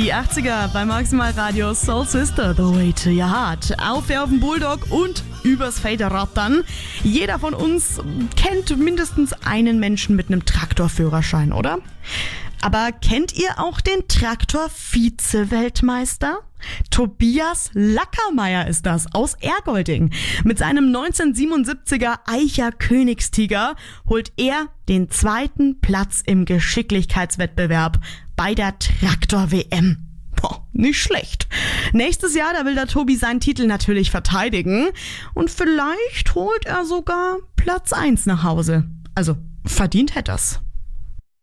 Die 80er bei Maximal Radio, Soul Sister, The Way to Your Heart. Auf dem Bulldog und übers Faderrad dann. Jeder von uns kennt mindestens einen Menschen mit einem Traktorführerschein, oder? Aber kennt ihr auch den Traktor-Vize-Weltmeister? Tobias Lackermeier ist das, aus Ergolding. Mit seinem 1977er Eicher Königstiger holt er den 2. Platz im Geschicklichkeitswettbewerb bei der Traktor-WM. Boah, nicht schlecht. Nächstes Jahr, da will der Tobi seinen Titel natürlich verteidigen. Und vielleicht holt er sogar Platz 1 nach Hause. Also, verdient hätte er's.